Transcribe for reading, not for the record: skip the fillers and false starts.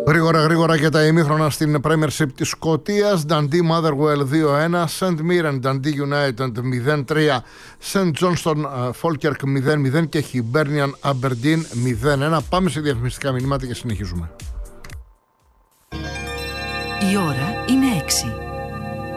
Γρήγορα και τα ημίχρονα στην Premiership της Σκωτίας. Dundee Motherwell 2-1, St Mirren Dundee United 0-3, St Johnstone Falkirk 0-0 και Hibernian Aberdeen 0-1. Πάμε σε διαφημιστικά μηνύματα και συνεχίζουμε. Η ώρα είναι 6.